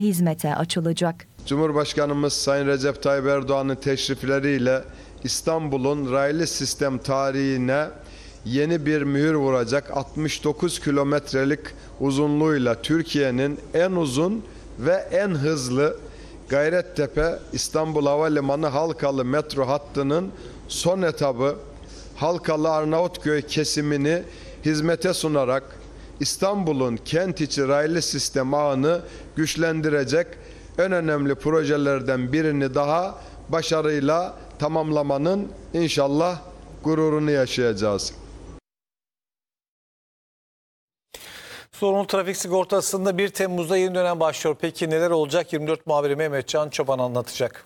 hizmete açılacak. Cumhurbaşkanımız Sayın Recep Tayyip Erdoğan'ın teşrifleriyle İstanbul'un raylı sistem tarihine yeni bir mühür vuracak 69 kilometrelik uzunluğuyla Türkiye'nin en uzun ve en hızlı Gayrettepe İstanbul Havalimanı Halkalı metro hattının son etabı Halkalı Arnavutköy kesimini hizmete sunarak İstanbul'un kent içi raylı sistem ağını güçlendirecek en önemli projelerden birini daha başarıyla tamamlamanın inşallah gururunu yaşayacağız. Sorunlu trafik sigortasında 1 Temmuz'da yeni dönem başlıyor. Peki neler olacak? 24 muhabiri Mehmetcan Çoban anlatacak.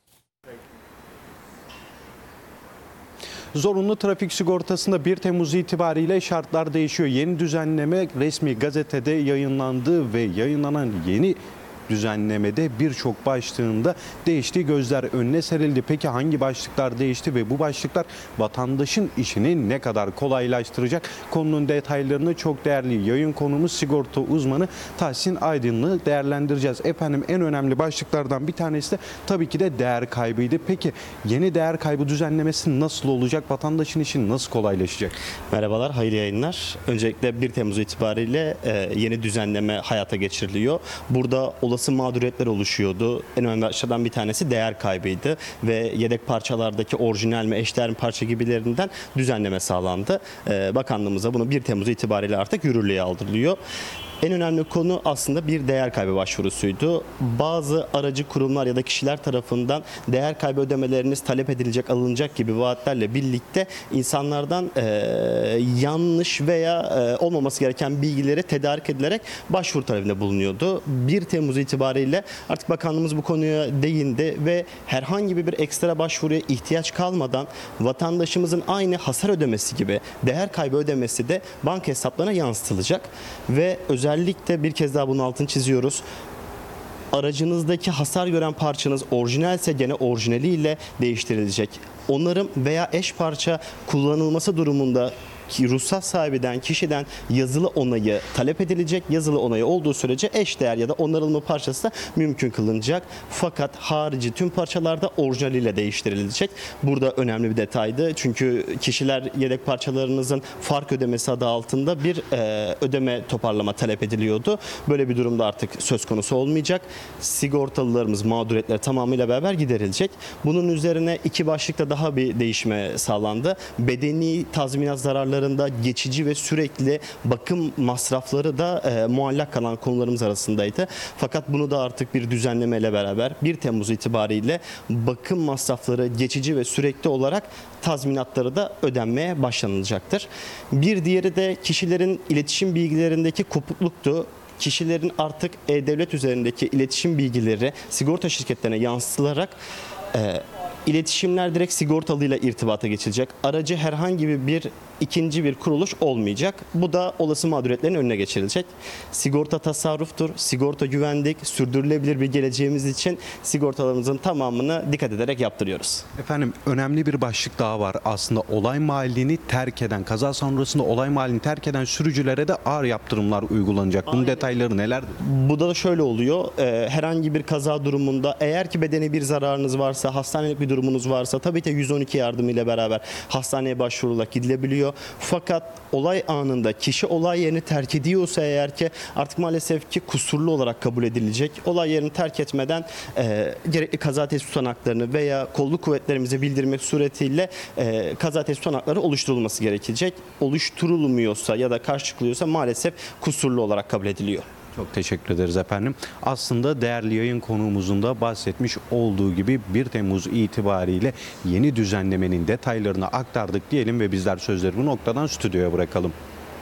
Zorunlu trafik sigortasında 1 Temmuz itibariyle şartlar değişiyor. Yeni düzenleme resmi gazetede yayınlandı ve yayınlanan yeni düzenlemede birçok başlığında değiştiği gözler önüne serildi. Peki hangi başlıklar değişti ve bu başlıklar vatandaşın işini ne kadar kolaylaştıracak? Konunun detaylarını çok değerli yayın konuğumuz sigorta uzmanı Tahsin Aydın'la değerlendireceğiz. Efendim en önemli başlıklardan bir tanesi de tabii ki de değer kaybıydı. Peki yeni değer kaybı düzenlemesi nasıl olacak? Vatandaşın işi nasıl kolaylaşacak? Merhabalar, hayırlı yayınlar. Öncelikle 1 Temmuz itibariyle yeni düzenleme hayata geçiriliyor. Burada olası mağduriyetler oluşuyordu. En önemli aşağıdan bir tanesi değer kaybıydı ve yedek parçalardaki orijinal mi eşdeğer mi parça gibilerinden düzenleme sağlandı. Bakanlığımıza bunu 1 Temmuz itibariyle artık yürürlüğe aldırılıyor. En önemli konu aslında bir değer kaybı başvurusuydu. Bazı aracı kurumlar ya da kişiler tarafından değer kaybı ödemeleriniz talep edilecek, alınacak gibi vaatlerle birlikte insanlardan yanlış veya olmaması gereken bilgileri tedarik edilerek başvuru talebinde bulunuyordu. 1 Temmuz itibariyle artık bakanlığımız bu konuya değindi ve herhangi bir ekstra başvuruya ihtiyaç kalmadan vatandaşımızın aynı hasar ödemesi gibi değer kaybı ödemesi de banka hesaplarına yansıtılacak ve özellikle bir kez daha bunun altını çiziyoruz. Aracınızdaki hasar gören parçanız orijinalse gene orijinaliyle değiştirilecek. Onarım veya eş parça kullanılması durumunda ruhsat sahibinden, kişiden yazılı onayı talep edilecek. Yazılı onayı olduğu sürece eşdeğer ya da onarılma parçası da mümkün kılınacak. Fakat harici tüm parçalarda orijinaliyle değiştirilecek. Burada önemli bir detaydı. Çünkü kişiler yedek parçalarınızın fark ödemesi adı altında bir ödeme toparlama talep ediliyordu. Böyle bir durumda artık söz konusu olmayacak. Sigortalılarımız mağduriyetleri tamamıyla beraber giderilecek. Bunun üzerine iki başlıkta daha bir değişme sağlandı. Bedeni tazminat zararları geçici ve sürekli bakım masrafları da muallak kalan konularımız arasındaydı. Fakat bunu da artık bir düzenlemeyle beraber 1 Temmuz itibariyle bakım masrafları geçici ve sürekli olarak tazminatları da ödenmeye başlanılacaktır. Bir diğeri de kişilerin iletişim bilgilerindeki kopukluktu. Kişilerin artık e-devlet üzerindeki iletişim bilgileri sigorta şirketlerine yansıtılarak İletişimler direkt sigortalıyla irtibata geçilecek. Aracı herhangi bir ikinci bir kuruluş olmayacak. Bu da olası mağduriyetlerin önüne geçirilecek. Sigorta tasarruftur, sigorta güvenlik, sürdürülebilir bir geleceğimiz için sigortalarımızın tamamını dikkat ederek yaptırıyoruz. Efendim önemli bir başlık daha var. Aslında olay mahallini terk eden, kaza sonrasında olay mahallini terk eden sürücülere de ağır yaptırımlar uygulanacak. Bunun detayları nelerdir? Bu da şöyle oluyor. Herhangi bir kaza durumunda eğer ki bedeni bir zararınız varsa, hastanelik bir durumunuz varsa tabii ki 112 yardımıyla beraber hastaneye başvurularak gidilebiliyor. Fakat olay anında kişi olay yerini terk ediyorsa eğer ki artık maalesef ki kusurlu olarak kabul edilecek. Olay yerini terk etmeden gerekli kaza tespit tutanaklarını veya kolluk kuvvetlerimize bildirmek suretiyle kaza tespit tutanakları oluşturulması gerekecek. Oluşturulmuyorsa ya da karşı çıkılıyorsa maalesef kusurlu olarak kabul ediliyor. Çok teşekkür ederiz efendim. Aslında değerli yayın konuğumuzun da bahsetmiş olduğu gibi 1 Temmuz itibariyle yeni düzenlemenin detaylarını aktardık diyelim ve bizler sözleri bu noktadan stüdyoya bırakalım.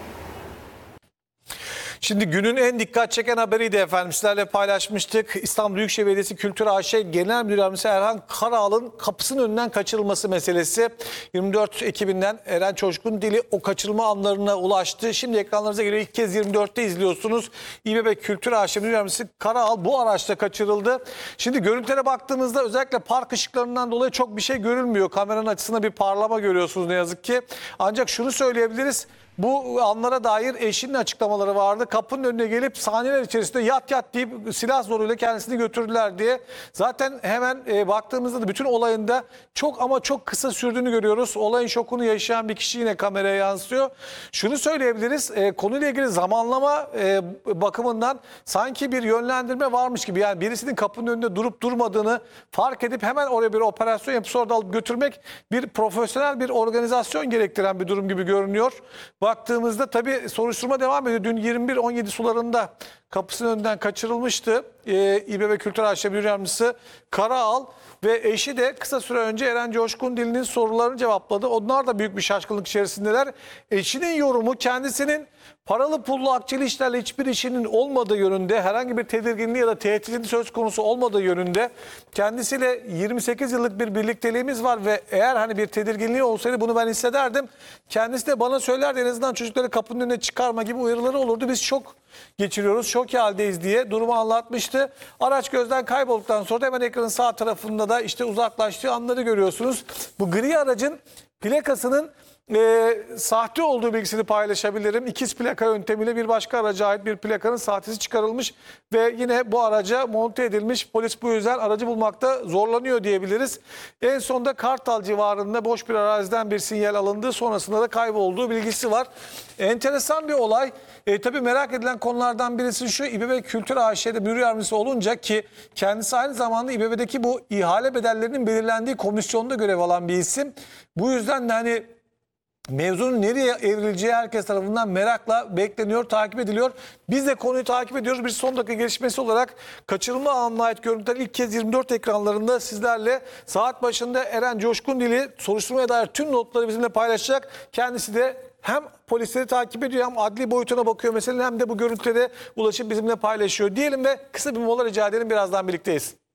Şimdi günün en dikkat çeken haberiydi efendim. Sizlerle paylaşmıştık. İstanbul Büyükşehir Belediyesi Kültür AŞ Genel Müdür Yardımcısı Erhan Karaal'ın kapısının önünden kaçırılması meselesi. 24 ekibinden Eren Çoşkun Dili o kaçırılma anlarına ulaştı. Şimdi ekranlarınıza geliyor. İlk kez 24'te izliyorsunuz. İBB Kültür AŞ Müdür Yardımcısı Karaal bu araçta kaçırıldı. Şimdi görüntülere baktığınızda özellikle park ışıklarından dolayı çok bir şey görülmüyor. Kameranın açısında bir parlama görüyorsunuz ne yazık ki. Ancak şunu söyleyebiliriz. Bu anlara dair eşinin açıklamaları vardı. Kapının önüne gelip saniyeler içerisinde yat yat deyip silah zoruyla kendisini götürdüler diye. Zaten hemen baktığımızda da bütün olayında çok ama çok kısa sürdüğünü görüyoruz. Olayın şokunu yaşayan bir kişi yine kameraya yansıyor. Şunu söyleyebiliriz. Konuyla ilgili zamanlama bakımından sanki bir yönlendirme varmış gibi. Yani birisinin kapının önünde durup durmadığını fark edip hemen oraya bir operasyon yapıp sonra da alıp götürmek bir profesyonel bir organizasyon gerektiren bir durum gibi görünüyor. Baktığımızda tabii soruşturma devam ediyor. Dün 21-17 sularında kapısının önünden kaçırılmıştı. İBB Kültür AŞ Müdür Yardımcısı Karaal ve eşi de kısa süre önce Eren Coşkundil'in sorularını cevapladı. Onlar da büyük bir şaşkınlık içerisindeler. Eşinin yorumu kendisinin paralı pullu akçeli işlerle hiçbir işinin olmadığı yönünde, herhangi bir tedirginliği ya da tehditin söz konusu olmadığı yönünde. Kendisiyle 28 yıllık bir birlikteliğimiz var ve eğer hani bir tedirginliği olsaydı bunu ben hissederdim. Kendisi de bana söylerdi, en azından çocukları kapının önüne çıkarma gibi uyarıları olurdu. Biz şok geçiriyoruz, şok haldeyiz diye durumu anlatmıştı. Araç gözden kaybolduktan sonra da hemen ekranın sağ tarafında da işte uzaklaştığı anları görüyorsunuz. Bu gri aracın plakasının sahte olduğu bilgisini paylaşabilirim. İkiz plaka yöntemiyle bir başka araca ait bir plakanın sahtesi çıkarılmış ve yine bu araca monte edilmiş. Polis bu yüzden aracı bulmakta zorlanıyor diyebiliriz. En sonunda Kartal civarında boş bir araziden bir sinyal alındığı, sonrasında da kaybolduğu bilgisi var. Enteresan bir olay. Tabii merak edilen konulardan birisi şu: İBB Kültür AŞ'de müdür yardımcısı olunca, ki kendisi aynı zamanda İBB'deki bu ihale bedellerinin belirlendiği komisyonda görev alan bir isim. Bu yüzden de hani mevzunun nereye evrileceği herkes tarafından merakla bekleniyor, takip ediliyor. Biz de konuyu takip ediyoruz. Bir son dakika gelişmesi olarak kaçırılma anına ait görüntüler ilk kez 24 ekranlarında sizlerle. Saat başında Eren Coşkundil'i soruşturmaya dair tüm notları bizimle paylaşacak. Kendisi de hem polisleri takip ediyor, hem adli boyutuna bakıyor meselenin, hem de bu görüntülere ulaşıp bizimle paylaşıyor diyelim ve kısa bir mola rica edelim. Birazdan birlikteyiz.